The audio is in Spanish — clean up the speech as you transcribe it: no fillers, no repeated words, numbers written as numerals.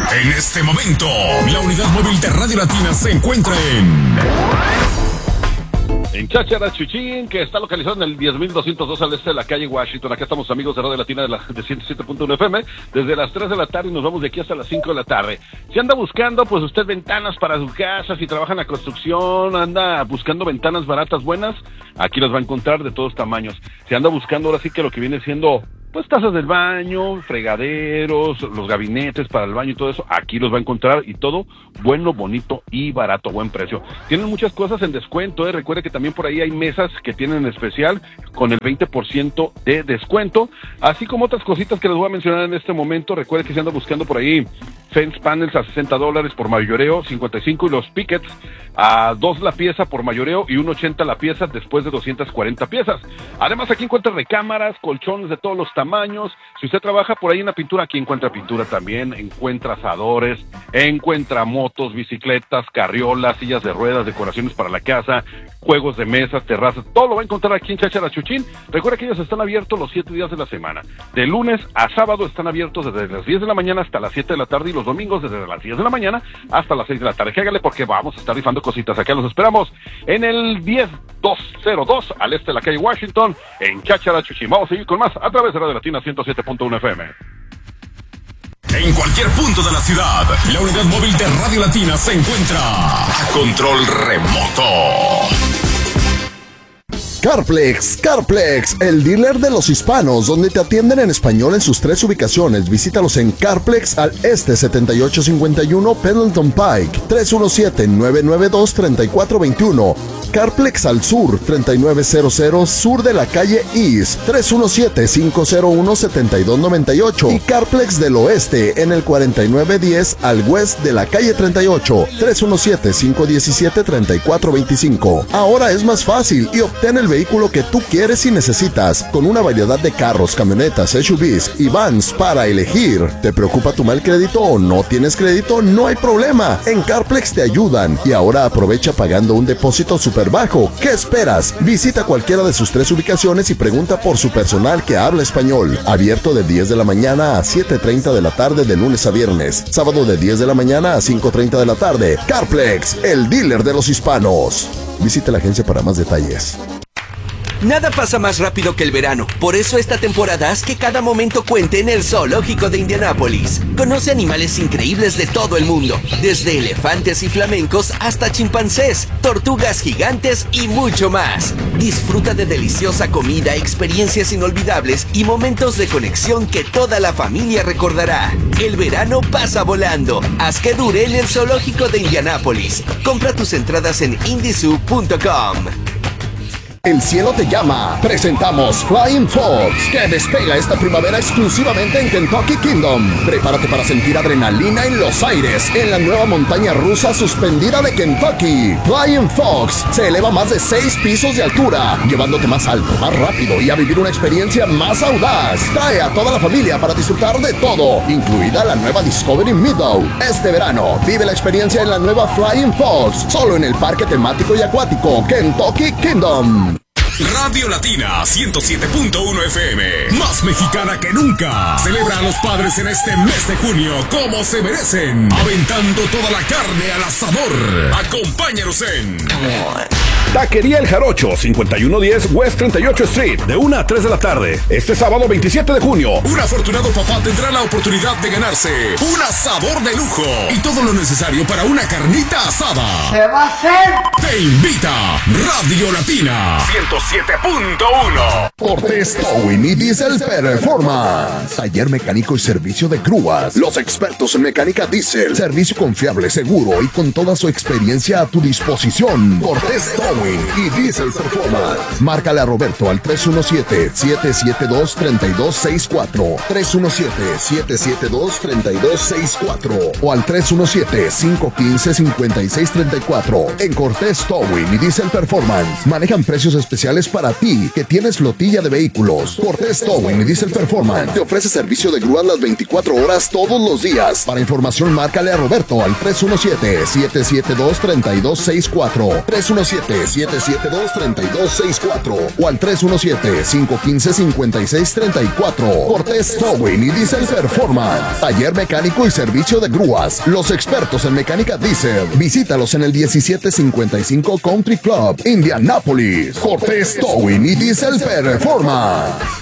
En este momento, la unidad móvil de Radio Latina se encuentra en Cháchara Chuchín, que está localizado en el 10.202 al este de la calle Washington. Acá estamos amigos de Radio Latina de 107.1 FM, desde las 3 de la tarde y nos vamos de aquí hasta las 5 de la tarde. Si anda buscando, pues usted ventanas para su casa, si trabaja en la construcción, anda buscando ventanas baratas, buenas, aquí las va a encontrar de todos tamaños. Si anda buscando ahora sí que lo que viene siendo, pues tazas del baño, fregaderos, los gabinetes para el baño y todo eso, aquí los va a encontrar y todo bueno, bonito y barato, buen precio. Tienen muchas cosas en descuento, recuerde que también por ahí hay mesas que tienen especial con el 20% de descuento, así como otras cositas que les voy a mencionar en este momento. Recuerde que si anda buscando por ahí fence panels a $60 por mayoreo, 55, y los pickets a $2 la pieza por mayoreo y $1.80 la pieza después de 240 piezas. Además aquí encuentra recámaras, colchones de todos los tamaños. Si usted trabaja por ahí en la pintura, aquí encuentra pintura también, encuentra asadores, encuentra motos, bicicletas, carriolas, sillas de ruedas, decoraciones para la casa, juegos de mesa, terrazas, todo lo va a encontrar aquí en Cháchara Chuchín. Recuerda que ellos están abiertos los 7 días de la semana. De lunes a sábado están abiertos desde las 10 de la mañana hasta las 7 de la tarde y los domingos desde las 10 de la mañana hasta las 6 de la tarde. Hágale porque vamos a estar rifando cositas. Acá los esperamos en el 10202 al este de la calle Washington en Cháchara Chuchín. Vamos a seguir con más a través de Radio Latina 107.1 FM. En cualquier punto de la ciudad, la unidad móvil de Radio Latina se encuentra a control remoto. Carplex, el dealer de los hispanos, donde te atienden en español en sus 3 ubicaciones. Visítalos en Carplex al este 7851 Pendleton Pike, 317-992-3421. Carplex al sur, 3900 sur de la calle East, 317-501-7298. Y Carplex del oeste en el 4910 al west de la calle 38, 317-517-3425. Ahora es más fácil y obtén el vehículo que tú quieres y necesitas, con una variedad de carros, camionetas, SUVs y vans para elegir. ¿Te preocupa tu mal crédito o no tienes crédito? No hay problema, en Carplex te ayudan. Y ahora aprovecha pagando un depósito súper bajo. ¿Qué esperas? Visita cualquiera de sus 3 ubicaciones y pregunta por su personal que habla español. Abierto de 10 de la mañana a 7:30 de la tarde de lunes a viernes. Sábado de 10 de la mañana a 5:30 de la tarde. Carplex, el dealer de los hispanos. Visite la agencia para más detalles. Nada pasa más rápido que el verano. Por eso esta temporada haz que cada momento cuente en el Zoológico de Indianápolis. Conoce animales increíbles de todo el mundo, desde elefantes y flamencos hasta chimpancés, tortugas gigantes y mucho más. Disfruta de deliciosa comida, experiencias inolvidables y momentos de conexión que toda la familia recordará. El verano pasa volando. Haz que dure en el Zoológico de Indianápolis. Compra tus entradas en indizoo.com. El cielo te llama. Presentamos Flying Fox, que despega esta primavera exclusivamente en Kentucky Kingdom. Prepárate para sentir adrenalina en los aires en la nueva montaña rusa suspendida de Kentucky. Flying Fox se eleva más de 6 pisos de altura, llevándote más alto, más rápido y a vivir una experiencia más audaz. Trae a toda la familia para disfrutar de todo, incluida la nueva Discovery Meadow. Este verano, vive la experiencia en la nueva Flying Fox, solo en el parque temático y acuático Kentucky Kingdom. Radio Latina 107.1 FM, más mexicana que nunca. Celebra a los padres en este mes de junio como se merecen, aventando toda la carne al asador. Acompáñanos en Taquería El Jarocho, 5110 West 38 Street, de 1 a 3 de la tarde. Este sábado 27 de junio. Un afortunado papá tendrá la oportunidad de ganarse un asador de lujo y todo lo necesario para una carnita asada. ¿Se va a hacer? Te invita Radio Latina 107.1. Cortés Towing y Diesel Performance. Taller mecánico y servicio de grúas. Los expertos en mecánica diésel. Servicio confiable, seguro y con toda su experiencia a tu disposición. Cortés Towing y Diesel Performance. Márcale a Roberto al 317-772-3264. 317-772-3264 o al 317-515-5634. En Cortés Towing y Diesel Performance manejan precios especiales para ti que tienes flotilla de vehículos. Cortés Towing y Diesel Performance te ofrece servicio de grúas las 24 horas todos los días. Para información, márcale a Roberto al 317-772-3264. 317 772-3264 o al 317-515-5634. Cortés Towing y Diesel Performance. Taller mecánico y servicio de grúas. Los expertos en mecánica diésel. Visítalos en el 1755 Country Club, Indianápolis. Cortés Towing y Diesel Performance.